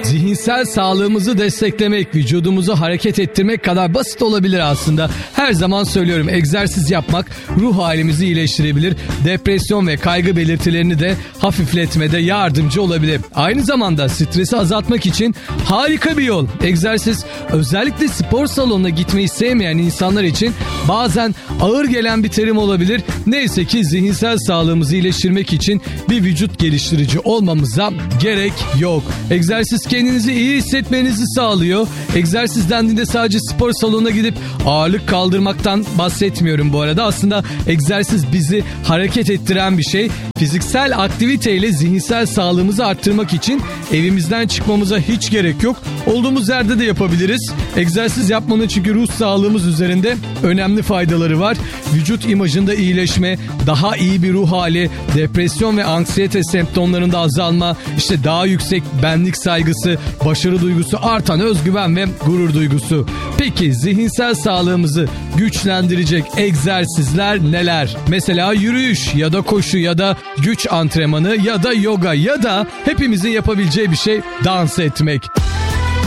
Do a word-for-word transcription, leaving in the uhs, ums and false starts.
Zihinsel sağlığımızı desteklemek, vücudumuzu hareket ettirmek kadar basit olabilir aslında. Her zaman söylüyorum, egzersiz yapmak ruh halimizi iyileştirebilir. Depresyon ve kaygı belirtilerini de hafifletmede yardımcı olabilir. Aynı zamanda stresi azaltmak için harika bir yol. Egzersiz, özellikle spor salonuna gitmeyi sevmeyen insanlar için bazen ağır gelen bir terim olabilir. Neyse ki zihinsel sağlığımızı iyileştirmek için bir vücut geliştirici olmamıza gerek yok. Egzersiz kendinizi iyi hissetmenizi sağlıyor. Egzersiz dendiğinde sadece spor salonuna gidip ağırlık kaldırmaktan bahsetmiyorum bu arada. Aslında egzersiz bizi hareket ettiren bir şey. Fiziksel aktiviteyle zihinsel sağlığımızı arttırmak için evimizden çıkmamıza hiç gerek yok. Olduğumuz yerde de yapabiliriz. Egzersiz yapmanın çünkü ruh sağlığımız üzerinde önemli faydaları var. Vücut imajında iyileşme, daha iyi bir ruh hali, depresyon ve anksiyete semptomlarında azalma, işte daha yüksek benlik saygısı, başarı duygusu, artan özgüven ve gurur duygusu. Peki zihinsel sağlığımızı güçlendirecek egzersizler neler? Mesela yürüyüş ya da koşu ya da güç antrenmanı ya da yoga ya da hepimizin yapabileceği bir şey, dans etmek.